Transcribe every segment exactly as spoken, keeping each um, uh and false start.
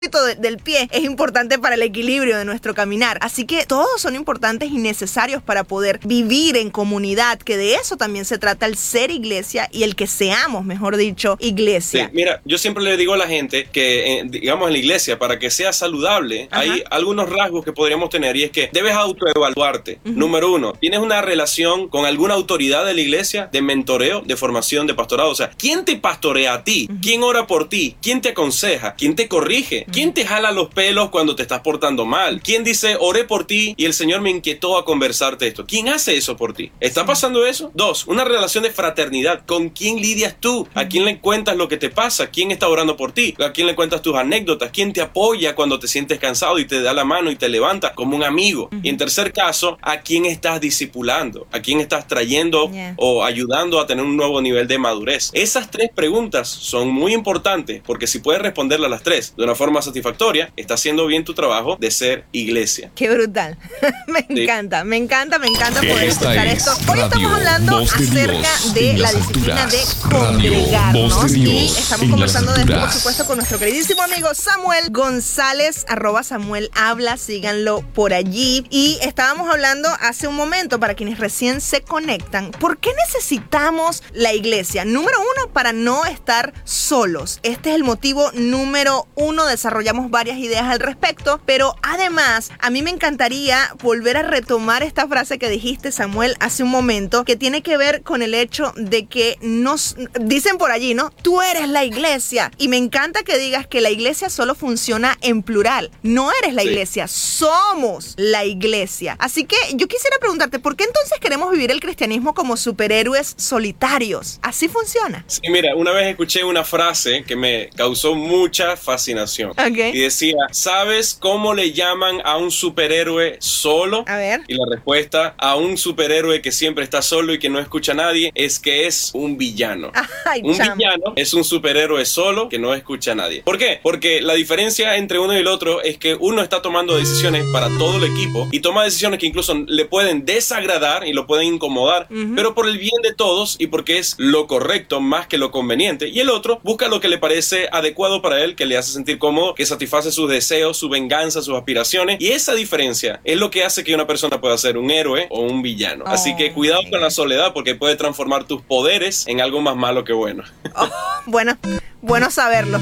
De, del pie es importante para el equilibrio de nuestro caminar, así que todos son importantes y necesarios para poder vivir en comunidad, que de eso también se trata el ser iglesia y el que seamos, mejor dicho, iglesia. Sí, mira, yo siempre le digo a la gente que, eh, digamos, en la iglesia, para que sea saludable, Ajá. hay algunos rasgos que podríamos tener, y es que debes autoevaluarte. Uh-huh. Número uno, ¿tienes una relación con alguna autoridad de la iglesia, de mentoreo, de formación, de pastorado? O sea, ¿quién te pastorea a ti? Uh-huh. ¿Quién ora por ti? ¿Quién te aconseja? ¿Quién te corrige? ¿Quién te jala los pelos cuando te estás portando mal? ¿Quién dice, oré por ti y el Señor me inquietó a conversarte esto? ¿Quién hace eso por ti? ¿Está pasando eso? Dos, una relación de fraternidad. ¿Con quién lidias tú? ¿A quién le cuentas lo que te pasa? ¿Quién está orando por ti? ¿A quién le cuentas tus anécdotas? ¿Quién te apoya cuando te sientes cansado y te da la mano y te levanta como un amigo? Uh-huh. Y en tercer caso, ¿a quién estás discipulando? ¿A quién estás trayendo yeah. o ayudando a tener un nuevo nivel de madurez? Esas tres preguntas son muy importantes, porque si puedes responderlas las tres de una forma satisfactoria, está haciendo bien tu trabajo de ser iglesia. Qué brutal. me sí. encanta, me encanta, me encanta poder escuchar esto. Hoy Radio estamos hablando acerca de, de la disciplina de congregarnos y estamos conversando de esto, por supuesto, con nuestro queridísimo amigo Samuel González, arroba Samuel Habla, síganlo por allí. Y estábamos hablando hace un momento, para quienes recién se conectan, ¿por qué necesitamos la iglesia? Número uno, para no estar solos. Este es el motivo número uno. Desarrollamos varias ideas al respecto, pero además a mí me encantaría volver a retomar esta frase que dijiste, Samuel, hace un momento, que tiene que ver con el hecho de que nos dicen por allí, ¿no? Tú eres la iglesia, y me encanta que digas que la iglesia solo funciona en plural. No eres la sí. iglesia, somos la iglesia. Así que yo quisiera preguntarte, ¿por qué entonces queremos vivir el cristianismo como superhéroes solitarios? ¿Así funciona? Sí, mira, una vez escuché una frase que me causó mucha fascinación. Okay. Y decía, ¿sabes cómo le llaman a un superhéroe solo? A ver. Y la respuesta a un superhéroe que siempre está solo y que no escucha a nadie es que es un villano. Ay, un chamo. villano es un superhéroe solo que no escucha a nadie. ¿Por qué? Porque la diferencia entre uno y el otro es que uno está tomando decisiones para todo el equipo y toma decisiones que incluso le pueden desagradar y lo pueden incomodar, uh-huh. pero por el bien de todos y porque es lo correcto más que lo conveniente. Y el otro busca lo que le parece adecuado para él, que le hace sentir cómodo, que satisface sus deseos, su venganza, sus aspiraciones, y esa diferencia es lo que hace que una persona pueda ser un héroe o un villano. Oh, Así que cuidado con la soledad, porque puede transformar tus poderes en algo más malo que bueno. Oh, bueno, bueno saberlo.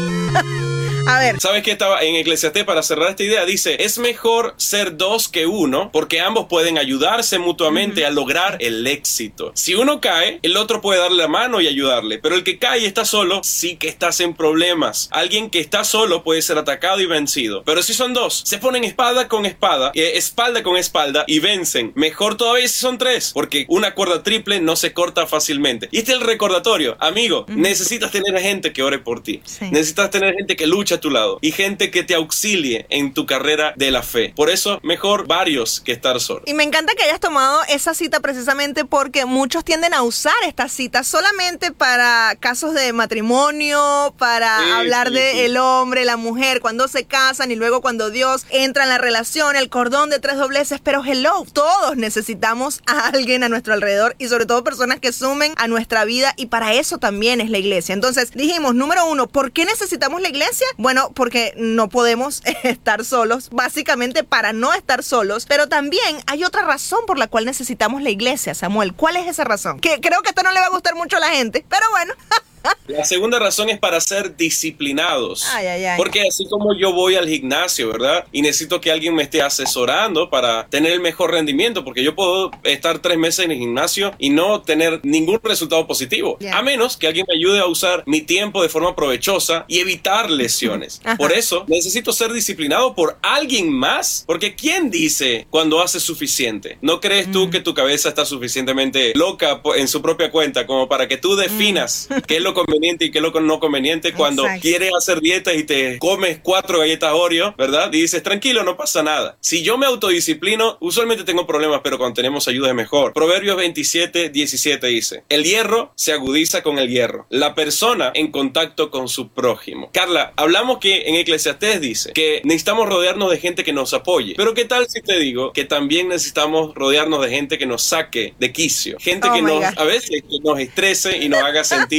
A ver. ¿Sabes qué estaba en Eclesiastés para cerrar esta idea? Dice, es mejor ser dos que uno, porque ambos pueden ayudarse mutuamente uh-huh. a lograr el éxito. Si uno cae, el otro puede darle la mano y ayudarle, pero el que cae y está solo, sí que estás en problemas. Alguien que está solo puede ser atacado y vencido, pero si son dos, se ponen espada con espada, eh, espalda con espalda y vencen. Mejor todavía si son tres, porque una cuerda triple no se corta fácilmente. Y este es el recordatorio. Amigo, uh-huh. necesitas tener gente que ore por ti. Sí. Necesitas tener gente que lucha a tu lado y gente que te auxilie en tu carrera de la fe. Por eso, mejor varios que estar solo. Y me encanta que hayas tomado esa cita precisamente porque muchos tienden a usar esta cita solamente para casos de matrimonio, para sí, hablar sí, de sí. el hombre, la mujer, cuando se casan y luego cuando Dios entra en la relación, el cordón de tres dobleces. Pero hello, todos necesitamos a alguien a nuestro alrededor y sobre todo personas que sumen a nuestra vida, y para eso también es la iglesia. Entonces dijimos, número uno, ¿por qué necesitamos la iglesia? Bueno, porque no podemos estar solos, básicamente para no estar solos, pero también hay otra razón por la cual necesitamos la iglesia, Samuel. ¿Cuál es esa razón? Que creo que esto no le va a gustar mucho a la gente, pero bueno. La segunda razón es para ser disciplinados. Ay, ay, ay. Porque así como yo voy al gimnasio, ¿verdad? Y necesito que alguien me esté asesorando para tener el mejor rendimiento, porque yo puedo estar tres meses en el gimnasio y no tener ningún resultado positivo. Yeah. A menos que alguien me ayude a usar mi tiempo de forma provechosa y evitar lesiones. Por eso necesito ser disciplinado por alguien más, porque ¿quién dice cuando hace suficiente? ¿No crees tú mm. que tu cabeza está suficientemente loca en su propia cuenta como para que tú definas mm. qué es lo conveniente y qué es lo no conveniente cuando Exacto. quieres hacer dieta y te comes cuatro galletas Oreo, ¿verdad? Y dices, tranquilo, no pasa nada. Si yo me autodisciplino, usualmente tengo problemas, pero cuando tenemos ayuda es mejor. Proverbios veintisiete, diecisiete dice, el hierro se agudiza con el hierro, la persona en contacto con su prójimo. Carla, hablamos que en Eclesiastés dice que necesitamos rodearnos de gente que nos apoye, pero ¿qué tal si te digo que también necesitamos rodearnos de gente que nos saque de quicio? Gente oh que nos, God. a veces que nos estrese y nos haga sentir que perdemos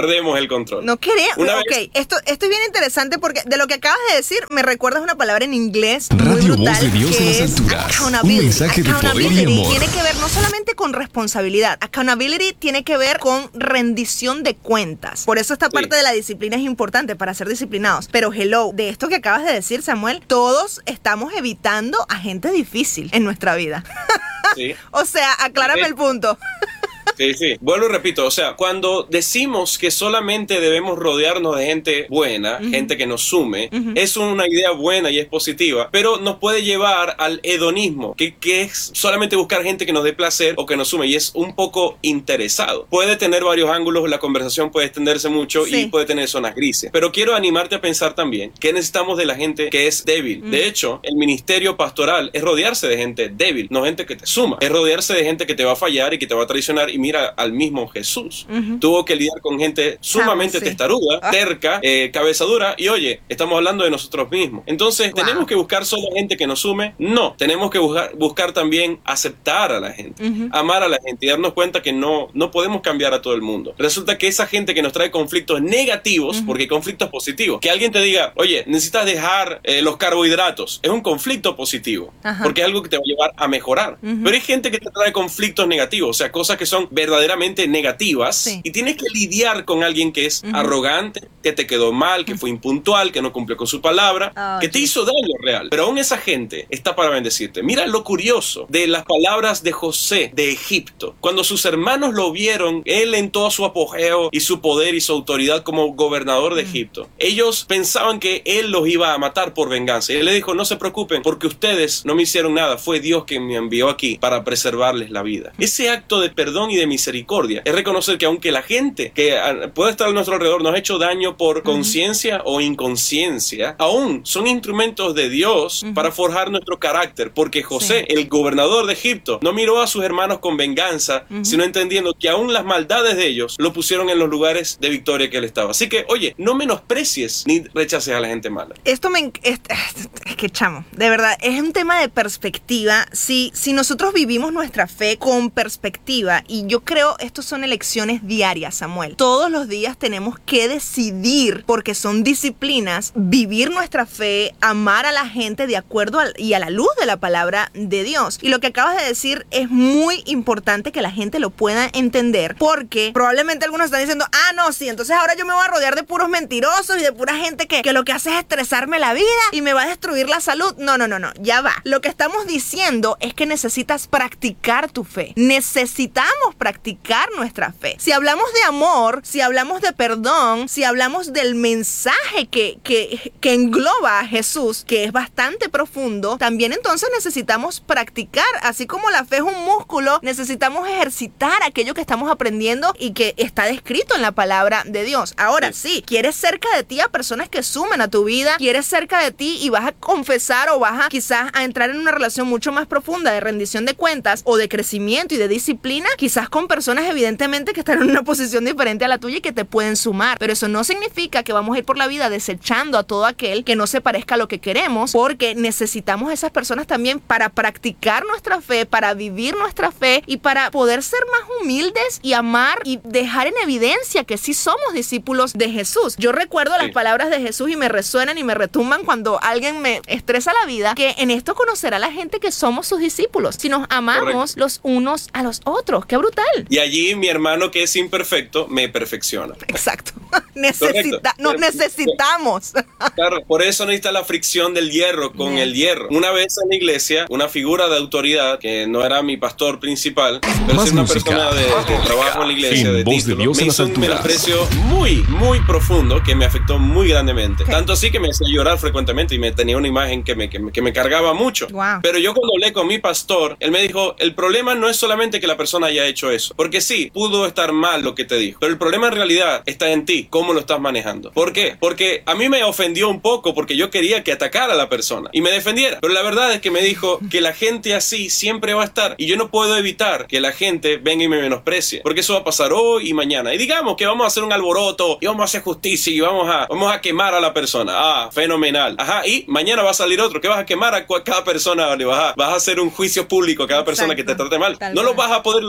perdemos el control. No queremos. Ok, vez... esto, esto es bien interesante porque de lo que acabas de decir me recuerdas una palabra en inglés muy Radio brutal, Voz de Dios que en las es alturas. accountability. Un mensaje de poder y amor. Tiene que ver no solamente con responsabilidad. Accountability tiene que ver con rendición de cuentas. Por eso esta sí. parte de la disciplina es importante para ser disciplinados. Pero hello, de esto que acabas de decir, Samuel, todos estamos evitando a gente difícil en nuestra vida. Sí. O sea, aclárame sí. el punto. Sí, sí. Vuelvo y repito, o sea, cuando decimos que solamente debemos rodearnos de gente buena, uh-huh. gente que nos sume, uh-huh. es una idea buena y es positiva, pero nos puede llevar al hedonismo, que, que es solamente buscar gente que nos dé placer o que nos sume, y es un poco interesado. Puede tener varios ángulos, la conversación puede extenderse mucho sí. y puede tener zonas grises, pero quiero animarte a pensar también que necesitamos de la gente que es débil. Uh-huh. De hecho, el ministerio pastoral es rodearse de gente débil, no gente que te suma, es rodearse de gente que te va a fallar y que te va a traicionar. Y mira al mismo Jesús. Uh-huh. Tuvo que lidiar con gente sumamente ah, sí. testaruda, ah. terca, eh, cabezadura, y oye, estamos hablando de nosotros mismos. Entonces, wow. ¿tenemos que buscar solo gente que nos sume? No, tenemos que buscar, buscar también aceptar a la gente, uh-huh. amar a la gente y darnos cuenta que no, no podemos cambiar a todo el mundo. Resulta que esa gente que nos trae conflictos negativos, uh-huh. porque hay conflictos positivos, que alguien te diga, oye, necesitas dejar eh, los carbohidratos, es un conflicto positivo, uh-huh. porque es algo que te va a llevar a mejorar. Uh-huh. Pero hay gente que te trae conflictos negativos, o sea, cosas que son verdaderamente negativas sí. y tienes que lidiar con alguien que es uh-huh. arrogante, que te quedó mal, que fue impuntual, que no cumplió con su palabra, oh, que te hizo daño real. Pero aún esa gente está para bendecirte. Mira lo curioso de las palabras de José de Egipto. Cuando sus hermanos lo vieron, él en todo su apogeo y su poder y su autoridad como gobernador de uh-huh. Egipto, ellos pensaban que él los iba a matar por venganza. Y él le dijo, no se preocupen, porque ustedes no me hicieron nada, fue Dios quien me envió aquí para preservarles la vida. Ese acto de perdón y de misericordia es reconocer que aunque la gente que puede estar a nuestro alrededor nos ha hecho daño por uh-huh. conciencia o inconsciencia, aún son instrumentos de Dios uh-huh. para forjar nuestro carácter, porque José, sí. el gobernador de Egipto, no miró a sus hermanos con venganza, uh-huh. sino entendiendo que aún las maldades de ellos lo pusieron en los lugares de victoria que él estaba. Así que, oye, no menosprecies ni rechaces a la gente mala. Esto me... Es, es que chamo, de verdad, es un tema de perspectiva. Si, si nosotros vivimos nuestra fe con perspectiva, y yo creo estos son elecciones diarias, Samuel. Todos los días tenemos que decidir, porque son disciplinas, vivir nuestra fe, amar a la gente de acuerdo a, y a la luz de la palabra de Dios. Y lo que acabas de decir es muy importante que la gente lo pueda entender, porque probablemente algunos están diciendo, ah, no, sí, entonces ahora yo me voy a rodear de puros mentirosos y de pura gente que, que lo que hace es estresarme la vida y me va a destruir la salud. No, no, no, no, ya va. Lo que estamos diciendo es que necesitas practicar tu fe. Necesitamos practicar nuestra fe. Si hablamos de amor, si hablamos de perdón, si hablamos del mensaje que, que, que engloba a Jesús, que es bastante profundo, también entonces necesitamos practicar. Así como la fe es un músculo, necesitamos ejercitar aquello que estamos aprendiendo y que está descrito en la palabra de Dios. Ahora sí, quieres cerca de ti a personas que sumen a tu vida, quieres cerca de ti y vas a confesar o vas a quizás a entrar en una relación mucho más profunda de rendición de cuentas o de crecimiento y de disciplina, quizás con personas evidentemente que están en una posición diferente a la tuya y que te pueden sumar, pero eso no significa que vamos a ir por la vida desechando a todo aquel que no se parezca a lo que queremos, porque necesitamos esas personas también para practicar nuestra fe, para vivir nuestra fe y para poder ser más humildes y amar y dejar en evidencia que sí somos discípulos de Jesús. Yo recuerdo sí. las palabras de Jesús y me resuenan y me retumban cuando alguien me estresa la vida, que en esto conocerá la gente que somos sus discípulos, si nos amamos Correcto. Los unos a los otros. ¡Qué brutal! Y allí mi hermano que es imperfecto me perfecciona. Exacto. Necesita, nos necesitamos. Claro, por eso necesita la fricción del hierro con Bien. El hierro. Una vez en la iglesia, una figura de autoridad, que no era mi pastor principal, pero es una persona de, de trabajo en la iglesia, en de título, me hizo un menosprecio muy, muy profundo que me afectó muy grandemente. Okay. Tanto así que me hacía llorar frecuentemente y me tenía una imagen que me, que me, que me cargaba mucho. Wow. Pero yo cuando hablé con mi pastor, él me dijo, el problema no es solamente que la persona haya hecho eso, porque sí, pudo estar mal lo que te dijo, pero el problema en realidad está en ti, cómo lo estás manejando. ¿Por qué? Porque a mí me ofendió un poco porque yo quería que atacara a la persona y me defendiera, pero la verdad es que me dijo que la gente así siempre va a estar y yo no puedo evitar que la gente venga y me menosprecie, porque eso va a pasar hoy y mañana. Y digamos que vamos a hacer un alboroto y vamos a hacer justicia y vamos a, vamos a quemar a la persona. Ah, fenomenal. Ajá, y mañana va a salir otro que vas a quemar a cada persona, le vas a, vas a hacer un juicio público a cada persona Exacto. que te trate mal. Tal no vez. Lo vas a poder lograr.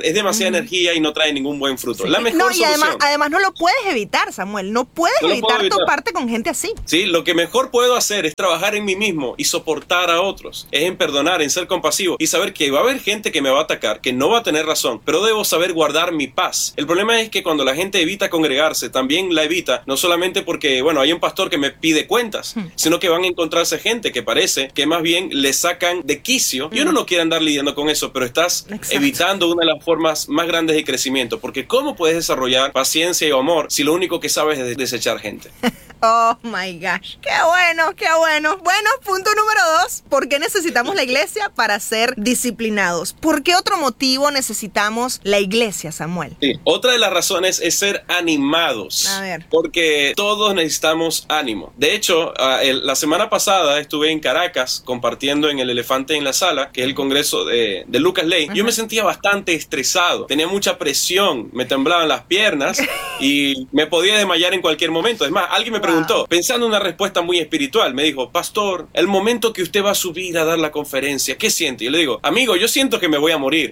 es demasiada uh-huh. energía y no trae ningún buen fruto. Sí. La mejor no, y solución. Además, además no lo puedes evitar, Samuel. No puedes no evitar, evitar toparte con gente así. Sí, lo que mejor puedo hacer es trabajar en mí mismo y soportar a otros. Es en perdonar, en ser compasivo y saber que va a haber gente que me va a atacar, que no va a tener razón, pero debo saber guardar mi paz. El problema es que cuando la gente evita congregarse, también la evita, no solamente porque, bueno, hay un pastor que me pide cuentas, hmm. sino que van a encontrarse gente que parece que más bien le sacan de quicio. Y uno no quiere andar lidiando con eso, pero estás Exacto. evitando una de las formas más grandes de crecimiento, porque ¿cómo puedes desarrollar paciencia y amor si lo único que sabes es desechar gente? Oh my gosh, qué bueno, qué bueno. Bueno, punto número dos, ¿por qué necesitamos la iglesia? Para ser disciplinados. ¿Por qué otro motivo necesitamos la iglesia, Samuel? Sí, otra de las razones es ser animados. A ver. Porque todos necesitamos ánimo. De hecho, uh, el, la semana pasada estuve en Caracas compartiendo en el Elefante en la Sala, que es el congreso de, de Lucas Ley. Yo me sentía bastante estresado, tenía mucha presión, me temblaban las piernas y me podía desmayar en cualquier momento. Es más, alguien me preguntó, wow. pensando en una respuesta muy espiritual, me dijo, pastor, el momento que usted va a subir a dar la conferencia, ¿qué siente? Yo le digo, amigo, yo siento que me voy a morir.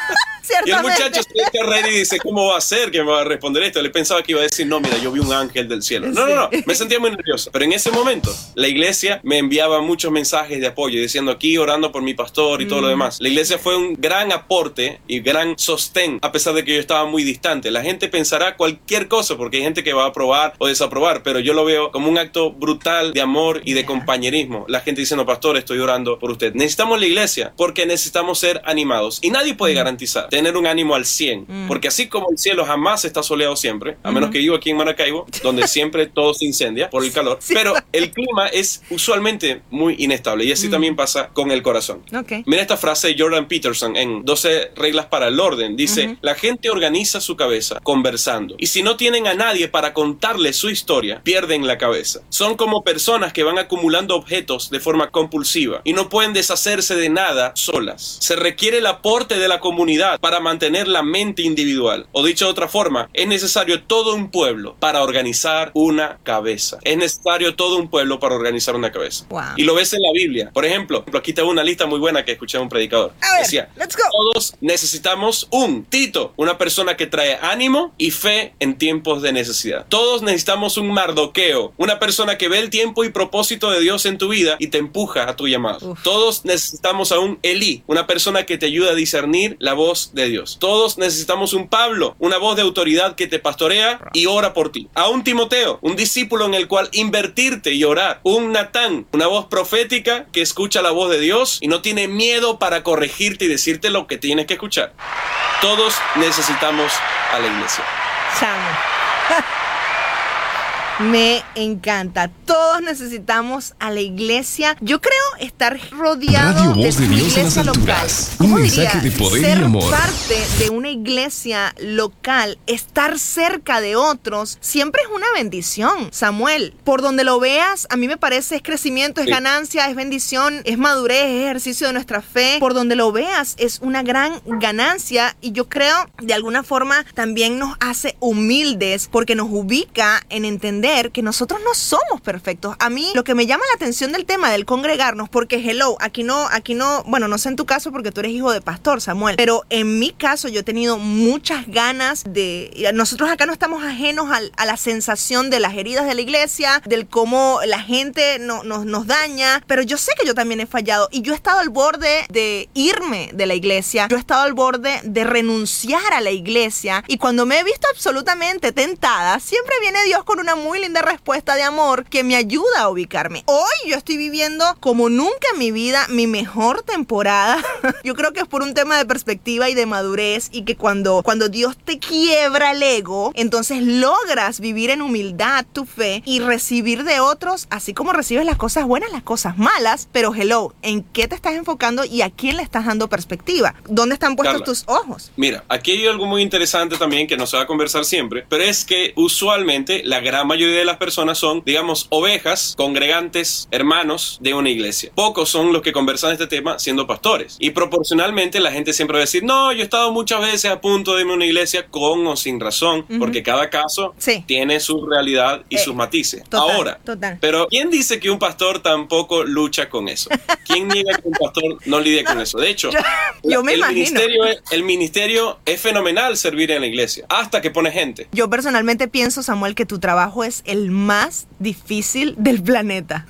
Y el muchacho se echa a reír y dice, ¿cómo va a ser que me va a responder esto? Le pensaba que iba a decir, no, mira, yo vi un ángel del cielo. No, no, no, me sentía muy nervioso. Pero en ese momento, la iglesia me enviaba muchos mensajes de apoyo, diciendo aquí, orando por mi pastor y mm. todo lo demás. La iglesia fue un gran aporte y gran sostén, a pesar de que yo estaba muy distante. La gente pensará cualquier cosa, porque hay gente que va a aprobar o desaprobar, pero yo lo veo como un acto brutal de amor y de compañerismo. La gente diciendo, pastor, estoy orando por usted. Necesitamos la iglesia porque necesitamos ser animados. Y nadie puede mm. garantizar tener un ánimo al cien, mm. porque así como el cielo jamás está soleado siempre, a mm. menos que vivo aquí en Maracaibo, donde siempre todo se incendia por el calor, sí, pero el clima es usualmente muy inestable y así mm. también pasa con el corazón. Okay. Mira esta frase de Jordan Peterson en doce reglas para el orden, dice, uh-huh. la gente organiza su cabeza conversando y si no tienen a nadie para contarle su historia, pierden la cabeza. Son como personas que van acumulando objetos de forma compulsiva y no pueden deshacerse de nada solas. Se requiere el aporte de la comunidad para mantener la mente individual. O dicho de otra forma, es necesario todo un pueblo para organizar una cabeza. Es necesario todo un pueblo para organizar una cabeza. Wow. Y lo ves en la Biblia. Por ejemplo, aquí tengo una lista muy buena que escuché a un predicador. A ver, decía, let's go. Todos necesitamos un Tito, una persona que trae ánimo y fe en tiempos de necesidad. Todos necesitamos un Mardoqueo, una persona que ve el tiempo y propósito de Dios en tu vida y te empuja a tu llamado. Uf. Todos necesitamos a un Elí, una persona que te ayuda a discernir la voz de Dios. Todos necesitamos un Pablo, una voz de autoridad que te pastorea y ora por ti. A un Timoteo, un discípulo en el cual invertirte y orar. Un Natán, una voz profética que escucha la voz de Dios y no tiene miedo para corregirte y decirte lo que tienes que escuchar. Todos necesitamos a la iglesia. Chamo. Me encanta. Todos necesitamos a la iglesia. Yo creo estar rodeado Radio de Voz su de Dios iglesia en las local. alturas. ¿Cómo Un diría? mensaje de poder Ser y amor. parte de una iglesia local, estar cerca de otros, siempre es una bendición, Samuel. Por donde lo veas, a mí me parece es crecimiento, es sí. ganancia, es bendición, es madurez, es ejercicio de nuestra fe. Por donde lo veas, es una gran ganancia y yo creo, de alguna forma, también nos hace humildes porque nos ubica en entender que nosotros no somos perfectos. A mí lo que me llama la atención del tema del congregarnos, porque hello, aquí no, aquí no, bueno, no sé en tu caso porque tú eres hijo de pastor, Samuel, pero en mi caso yo he tenido muchas ganas de, nosotros acá no estamos ajenos al, a la sensación de las heridas de la iglesia, del cómo la gente no, no, nos daña, pero yo sé que yo también he fallado y yo he estado al borde de irme de la iglesia, yo he estado al borde de renunciar a la iglesia y cuando me he visto absolutamente tentada, siempre viene Dios con una muy linda respuesta de amor que me ayuda a ubicarme. Hoy yo estoy viviendo como nunca en mi vida mi mejor temporada. Yo creo que es por un tema de perspectiva y de madurez y que cuando, cuando Dios te quiebra el ego, entonces logras vivir en humildad tu fe y recibir de otros, así como recibes las cosas buenas, las cosas malas, pero hello, ¿en qué te estás enfocando y a quién le estás dando perspectiva? ¿Dónde están puestos Carla, tus ojos? Mira, aquí hay algo muy interesante también que no se va a conversar siempre, pero es que usualmente la gran mayoría mayoría de las personas son, digamos, ovejas, congregantes, hermanos de una iglesia. Pocos son los que conversan este tema siendo pastores. Y proporcionalmente la gente siempre va a decir, no, yo he estado muchas veces a punto de irme a una iglesia con o sin razón, uh-huh. porque cada caso sí. tiene su realidad y eh, sus matices. Total, Ahora, total. pero ¿quién dice que un pastor tampoco lucha con eso? ¿Quién niega que un pastor no lidie no, con eso? De hecho, yo, yo me el, imagino. Ministerio es, el ministerio es fenomenal servir en la iglesia, hasta que pone gente. Yo personalmente pienso, Samuel, que tu trabajo es el más difícil del planeta.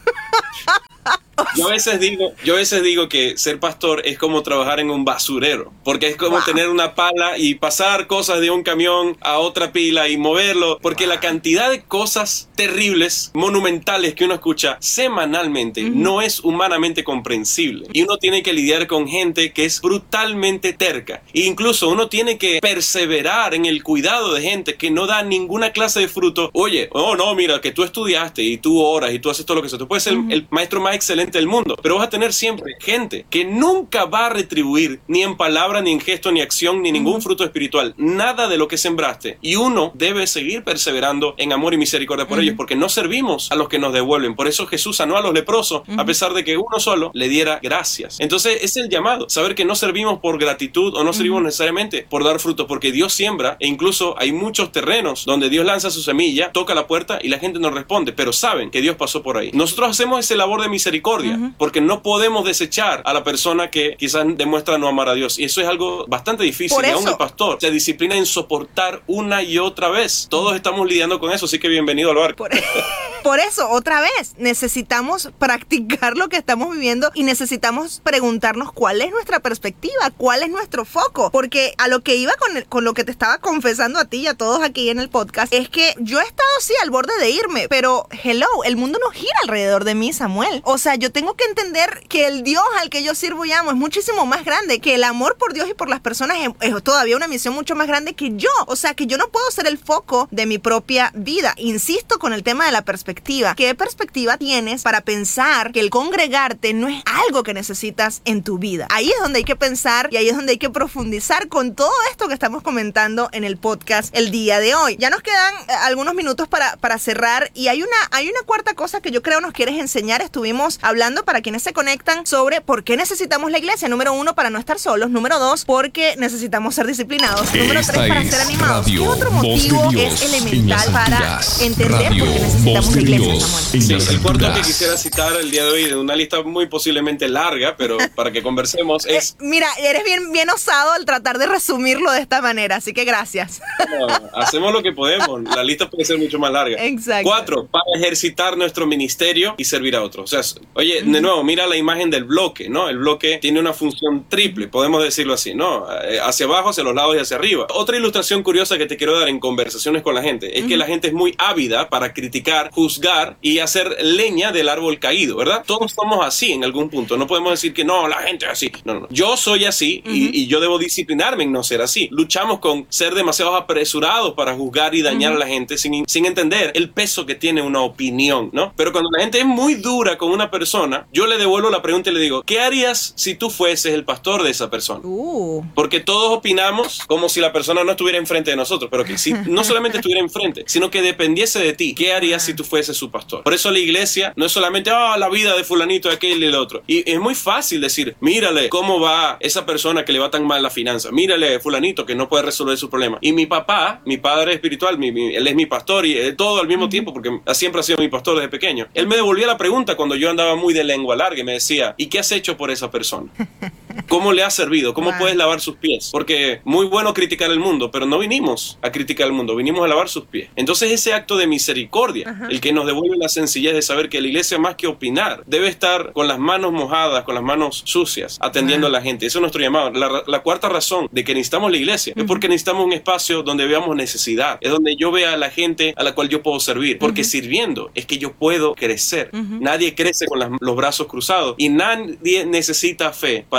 Yo a veces digo, yo a veces digo que ser pastor es como trabajar en un basurero, porque es como wow. tener una pala y pasar cosas de un camión a otra pila y moverlo, porque wow. la cantidad de cosas terribles, monumentales que uno escucha semanalmente uh-huh. no es humanamente comprensible. Y uno tiene que lidiar con gente que es brutalmente terca. E incluso uno tiene que perseverar en el cuidado de gente que no da ninguna clase de fruto. Oye, oh no, mira, que tú estudiaste y tú oras y tú haces todo lo que sea. Tú puedes ser uh-huh. el, el maestro más excelente del mundo, pero vas a tener siempre gente que nunca va a retribuir ni en palabra, ni en gesto, ni acción, ni ningún fruto espiritual, nada de lo que sembraste. Y uno debe seguir perseverando en amor y misericordia por uh-huh. ellos, porque no servimos a los que nos devuelven. Por eso Jesús sanó a los leprosos, uh-huh. a pesar de que uno solo le diera gracias. Entonces es el llamado, saber que no servimos por gratitud o no servimos uh-huh. necesariamente por dar frutos, porque Dios siembra, e incluso hay muchos terrenos donde Dios lanza su semilla, toca la puerta y la gente no responde, pero saben que Dios pasó por ahí. Nosotros hacemos esa labor de misericordia, Uh-huh. porque no podemos desechar a la persona que quizás demuestra no amar a Dios, y eso es algo bastante difícil. Y aún el pastor se disciplina en soportar una y otra vez. Todos estamos lidiando con eso, así que bienvenido al barco. Por, por eso, otra vez, necesitamos practicar lo que estamos viviendo y necesitamos preguntarnos cuál es nuestra perspectiva, cuál es nuestro foco, porque a lo que iba con, el, con lo que te estaba confesando a ti y a todos aquí en el podcast, es que yo he estado sí al borde de irme, pero hello, el mundo no gira alrededor de mí, Samuel. O sea, yo tengo que entender que el Dios al que yo sirvo y amo es muchísimo más grande, que el amor por Dios y por las personas es, es todavía una misión mucho más grande que yo. O sea, que yo no puedo ser el foco de mi propia vida. Insisto con el tema de la perspectiva. ¿Qué perspectiva tienes para pensar que el congregarte no es algo que necesitas en tu vida? Ahí es donde hay que pensar y ahí es donde hay que profundizar con todo esto que estamos comentando en el podcast el día de hoy. Ya nos quedan eh, algunos minutos para, para cerrar, y hay una, hay una cuarta cosa que yo creo nos quieres enseñar. Estuvimos hablando, para quienes se conectan, sobre por qué necesitamos la iglesia. Número uno, para no estar solos. Número dos, porque necesitamos ser disciplinados. Número Esta tres, para ser animados. Radio, ¿Qué otro motivo Dios, es elemental para entender Radio, por qué necesitamos la iglesia, Samuel? Sí, el cuarto que quisiera citar el día de hoy, de una lista muy posiblemente larga, pero para que conversemos, es... Eh, mira, eres bien, bien osado al tratar de resumirlo de esta manera, así que gracias. No, hacemos lo que podemos. La lista puede ser mucho más larga. Exacto. Cuatro, para ejercitar nuestro ministerio y servir a otros. O sea, oye, mm. de nuevo, mira la imagen del bloque, ¿no? El bloque tiene una función triple, podemos decirlo así, ¿no? Hacia abajo, hacia los lados y hacia arriba. Otra ilustración curiosa que te quiero dar en conversaciones con la gente es mm. que la gente es muy ávida para criticar, juzgar y hacer leña del árbol caído, ¿verdad? Todos somos así en algún punto. No podemos decir que no, la gente es así. No, no, no. Yo soy así uh-huh. y, y yo debo disciplinarme en no ser así. Luchamos con ser demasiado apresurados para juzgar y dañar uh-huh. a la gente sin, sin entender el peso que tiene una opinión, ¿no? Pero cuando la gente es muy dura con una persona, yo le devuelvo la pregunta y le digo, ¿qué harías si tú fueses el pastor de esa persona? Uh. Porque todos opinamos como si la persona no estuviera enfrente de nosotros, pero que si no solamente estuviera enfrente, sino que dependiese de ti. ¿Qué harías si tú fueses su pastor? Por eso la iglesia no es solamente, ah, oh, la vida de fulanito, de aquel y el otro. Y es muy fácil decir, mírale cómo va esa persona que le va tan mal la finanza. Mírale fulanito que no puede resolver su problema. Y mi papá, mi padre espiritual, mi, mi, él es mi pastor y eh, todo al mismo uh-huh. tiempo, porque siempre ha sido mi pastor desde pequeño. Él me devolvía la pregunta cuando yo andaba muy de lengua larga y me decía, ¿y qué has hecho por esa persona? ¿Cómo le has servido? ¿Cómo wow. puedes lavar sus pies? Porque muy bueno criticar el mundo, pero no vinimos a criticar el mundo, vinimos a lavar sus pies. Entonces ese acto de misericordia, uh-huh. el que nos devuelve la sencillez de saber que la iglesia, más que opinar, debe estar con las manos mojadas, con las manos sucias, atendiendo uh-huh. a la gente. Eso es nuestro llamado. La, la cuarta razón de que necesitamos la iglesia uh-huh. es porque necesitamos un espacio donde veamos necesidad, es donde yo vea a la gente a la cual yo puedo servir, porque uh-huh. sirviendo es que yo puedo crecer. Uh-huh. Nadie crece con las, los brazos cruzados y nadie necesita fe para estar en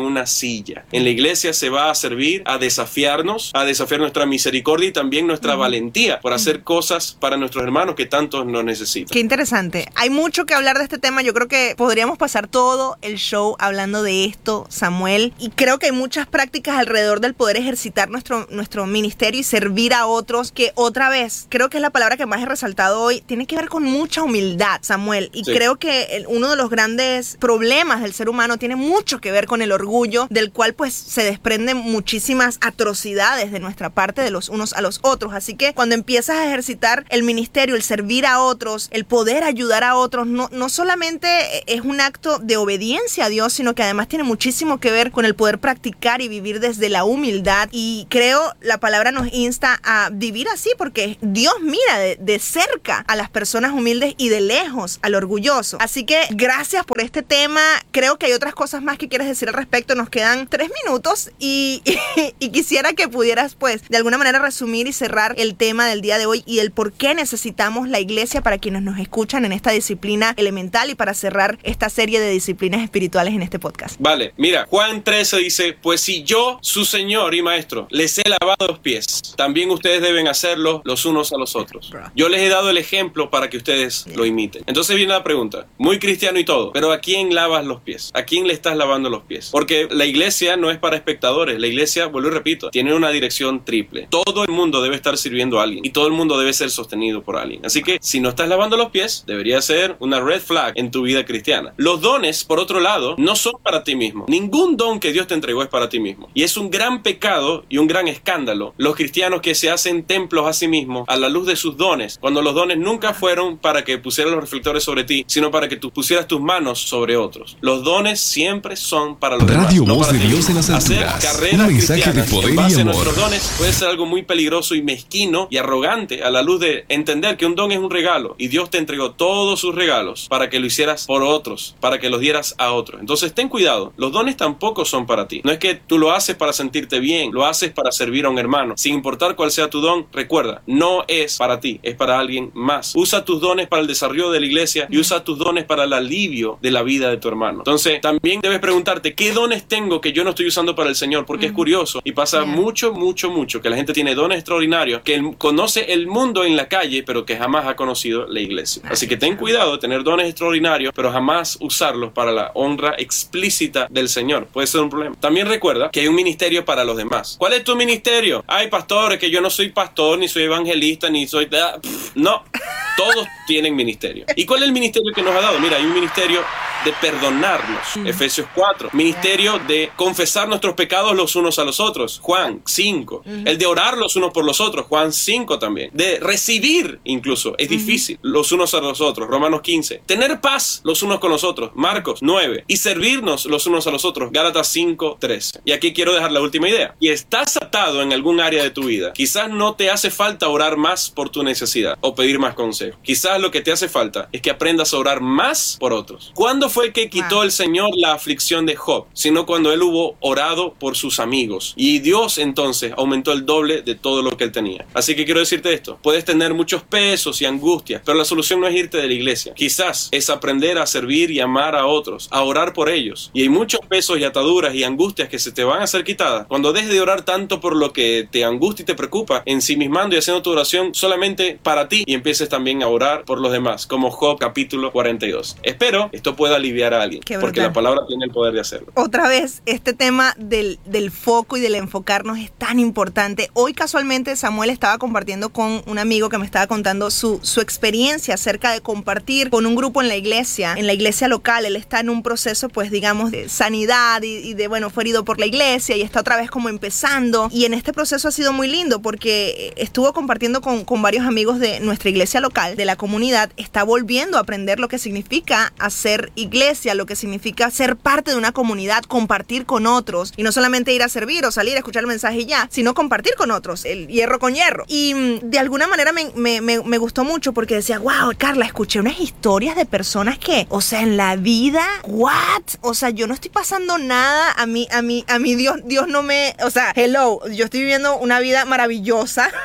una silla. En la iglesia se va a servir a desafiarnos, a desafiar nuestra misericordia y también nuestra uh-huh. valentía por hacer uh-huh. cosas para nuestros hermanos que tanto nos necesitan. Qué interesante. Hay mucho que hablar de este tema. Yo creo que podríamos pasar todo el show hablando de esto, Samuel. Y creo que hay muchas prácticas alrededor del poder ejercitar nuestro, nuestro ministerio y servir a otros, que otra vez, creo que es la palabra que más he resaltado hoy, tiene que ver con mucha humildad, Samuel. Y sí. creo que el, uno de los grandes problemas del ser humano tiene mucho que ver con el orgullo, del cual pues se desprenden muchísimas atrocidades de nuestra parte, de los unos a los otros. Así que cuando empiezas a ejercitar el ministerio, el servir a otros, el poder ayudar a otros, no, no solamente es un acto de obediencia a Dios, sino que además tiene muchísimo que ver con el poder practicar y vivir desde la humildad. Y creo la palabra nos insta a vivir así, porque Dios mira de, de cerca a las personas humildes y de lejos al orgulloso. Así que gracias por este tema. Creo que hay otras cosas más que quieres decir al respecto. Nos quedan tres minutos y, y, y quisiera que pudieras pues de alguna manera resumir y cerrar el tema del día de hoy y el por qué necesitamos la iglesia para quienes nos escuchan en esta disciplina elemental y para cerrar esta serie de disciplinas espirituales en este podcast. Vale, mira, Juan trece dice, pues si yo, su Señor y Maestro, les he lavado los pies, también ustedes deben hacerlo los unos a los otros. Yo les he dado el ejemplo para que ustedes yeah. lo imiten. Entonces viene la pregunta, muy cristiano y todo, pero ¿a quién lavas los pies? ¿A quién le estás lavando los pies? Porque la iglesia no es para espectadores, la iglesia, vuelvo y repito, tiene una dirección triple. Todo el mundo debe estar sirviendo a alguien y todo el mundo debe ser sostenido por alguien. Así que si no estás lavando los pies, debería ser una red flag en tu vida cristiana. Los dones, por otro lado, no son para ti mismo. Ningún don que Dios te entregó es para ti mismo. Y es un gran pecado y un gran escándalo los cristianos que se hacen templos a sí mismos a la luz de sus dones, cuando los dones nunca fueron para que pusieras los reflectores sobre ti, sino para que tú pusieras tus manos sobre otros. Los dones siempre son para los Radio demás, Voz no para de ti. Dios en las alturas. Hacer carreras un mensaje cristianas de poder en base y a amor. nuestros dones puede ser algo muy peligroso y mezquino y arrogante a la luz de entender que un don es un regalo y Dios te entregó todos sus regalos para que lo hicieras por otros, para que los dieras a otros. Entonces ten cuidado, los dones tampoco son para ti. No es que tú lo haces para sentirte bien, lo haces para servir a un hermano. Sin importar cuál sea tu don, recuerda, no es para ti, es para alguien más. Usa tus dones para el desarrollo de la iglesia y usa tus dones para el alivio de la vida de tu hermano. Entonces también debes preguntarte, ¿qué dones tengo que yo no estoy usando para el Señor? Porque mm. es curioso y pasa yeah. mucho, mucho, mucho que la gente tiene dones extraordinarios, que el, conoce el mundo en la calle, pero que jamás ha conocido la iglesia. Así que ten cuidado de tener dones extraordinarios, pero jamás usarlos para la honra explícita del Señor. Puede ser un problema. También recuerda que hay un ministerio para los demás. ¿Cuál es tu ministerio? Ay, pastores, que yo no soy pastor, ni soy evangelista, ni soy... No, todos tienen ministerio. ¿Y cuál es el ministerio que nos ha dado? Mira, hay un ministerio de perdonarnos, mm. Efesios cuatro. Ministerio de confesar nuestros pecados los unos a los otros, Juan cinco. Mm. El de orar los unos por los otros, Juan cinco también. De recibir, incluso, es mm. difícil, los unos a los otros, Romanos quince. Tener paz los unos con los otros, Marcos nueve. Y servirnos los unos a los otros, Gálatas cinco trece. Y aquí quiero dejar la última idea. Y estás atado en algún área de tu vida. Quizás no te hace falta orar más por tu necesidad o pedir más consejo. Quizás lo que te hace falta es que aprendas a orar más por otros. ¿Cuándo fue que quitó wow. el Señor la aflicción de Job? Sino cuando él hubo orado por sus amigos. Y Dios entonces aumentó el doble de todo lo que él tenía. Así que quiero decirte esto. Puedes tener muchos pesos y angustias, pero la solución no es irte de la iglesia. Quizás es aprender a servir y amar a otros, a orar por ellos. Y hay muchos pesos y ataduras y angustias que se te van a ser quitadas cuando dejes de orar tanto por lo que te angustia y te preocupa, ensimismando y haciendo tu oración solamente para ti y empieces también a orar por los demás, como Job capítulo cuarenta y dos. Espero esto pueda aliviar a alguien, porque la palabra tiene el poder de hacerlo. Otra vez, este tema del, del foco y del enfocarnos es tan importante. Hoy casualmente Samuel estaba compartiendo con un amigo que me estaba contando su, su experiencia acerca de compartir con un grupo en la iglesia, en la iglesia local. Él está en un proceso, pues digamos, de sanidad y, y de, bueno, fue herido por la iglesia y está otra vez como empezando. Y en este proceso ha sido muy lindo porque estuvo compartiendo con, con varios amigos de nuestra iglesia local, de la comunidad. Está volviendo a aprender lo que significa hacer iglesia, lo que significa ser parte de una comunidad, compartir con otros y no solamente ir a servir o salir a escuchar el mensaje y ya, sino compartir con otros, el hierro con hierro. Y de alguna manera me, me, me, me gustó mucho porque decía, wow, Carla, escuché unas historias de personas que, o sea, en la vida, what? O sea, yo no estoy pasando nada, a mí, a mí, a mí Dios, Dios no me, o sea, hello, yo estoy viviendo una vida maravillosa.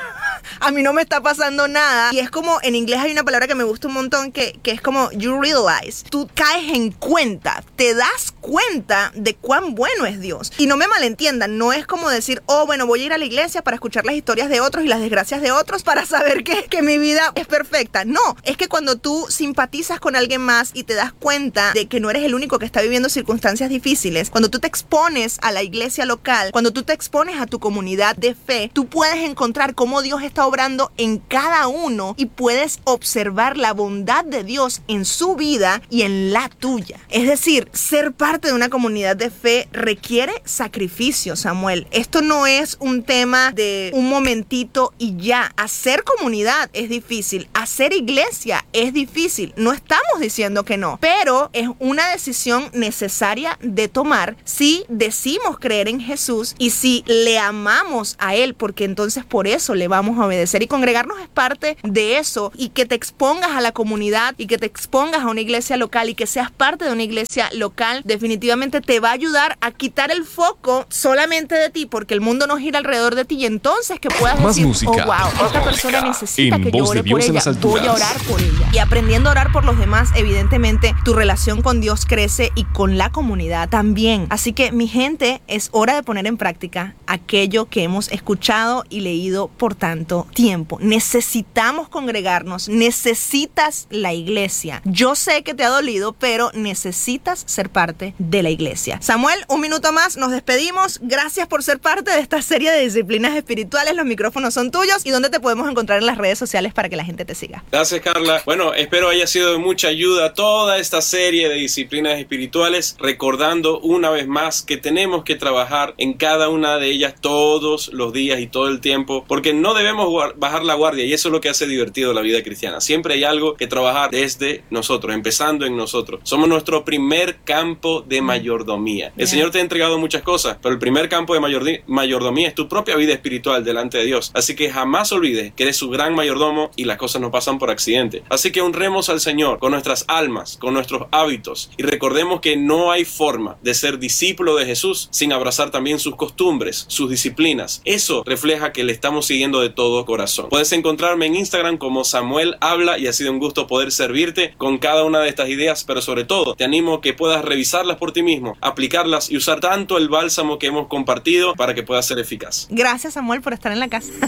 a mí no me está pasando nada. Y es como, en inglés hay una palabra que me gusta un montón que, que es como you realize. Tú caes en cuenta, te das cuenta de cuán bueno es Dios. Y no me malentiendan, no es como decir, oh, bueno, voy a ir a la iglesia para escuchar las historias de otros y las desgracias de otros para saber que, que mi vida es perfecta. No, es que cuando tú simpatizas con alguien más y te das cuenta de que no eres el único que está viviendo circunstancias difíciles, cuando tú te expones a la iglesia local, cuando tú te expones a tu comunidad de fe, tú puedes encontrar cómo Dios está obrando en cada uno y puedes observar la bondad de Dios en su vida y en la tuya. Es decir, ser parte de una comunidad de fe requiere sacrificio, Samuel. Esto no es un tema de un momentito y ya. Hacer comunidad es difícil, hacer iglesia es difícil. No estamos diciendo que no, pero es una decisión necesaria de tomar si decimos creer en Jesús y si le amamos a Él, porque entonces por eso le vamos a obedecer. Y congregarnos es parte de eso, y que te expongas a la comunidad y que te expongas a una iglesia local y que seas parte de una iglesia local definitivamente te va a ayudar a quitar el foco solamente de ti, porque el mundo no gira alrededor de ti, y entonces que puedas Más decir, música, oh wow, esta persona necesita en que yo voz de ore por Dios en ella, las alturas. voy a orar por ella. Y aprendiendo a orar por los demás, evidentemente tu relación con Dios crece y con la comunidad también. Así que mi gente, es hora de poner en práctica aquello que hemos escuchado y leído por tanto tiempo. Necesitamos congregarnos, necesitas la iglesia. Yo sé que te ha dolido, pero necesitas ser parte de la iglesia. Samuel, un minuto más, nos despedimos. Gracias por ser parte de esta serie de disciplinas espirituales. Los micrófonos son tuyos. ¿Y dónde te podemos encontrar en las redes sociales para que la gente te siga? Gracias, Carla. Bueno, espero haya sido de mucha ayuda toda esta serie de disciplinas espirituales, recordando una vez más que tenemos que trabajar en cada una de ellas todos los días y todo el tiempo, porque no debemos bajar la guardia, y eso es lo que hace divertido la vida cristiana. Siempre hay algo que trabajar desde nosotros, empezando en nosotros. Somos nuestro primer campo de mayordomía. El yeah. Señor te ha entregado muchas cosas, pero el primer campo de mayordi- mayordomía es tu propia vida espiritual delante de Dios. Así que jamás olvides que eres su gran mayordomo y las cosas no pasan por accidente. Así que honremos al Señor con nuestras almas, con nuestros hábitos, y recordemos que no hay forma de ser discípulo de Jesús sin abrazar también sus costumbres, sus disciplinas. Eso refleja que le estamos siguiendo de todo corazón. Puedes encontrarme en Instagram como Samuel Habla, y ha sido un gusto poder servirte con cada una de estas ideas, pero sobre todo te animo a que puedas revisarlas por ti mismo, aplicarlas y usar tanto el bálsamo que hemos compartido para que pueda ser eficaz. Gracias, Samuel, por estar en la casa.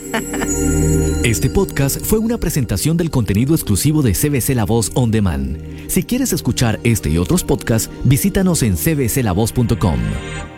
Este podcast fue una presentación del contenido exclusivo de C B C La Voz On Demand. Si quieres escuchar este y otros podcasts, visítanos en c b c la voz punto com.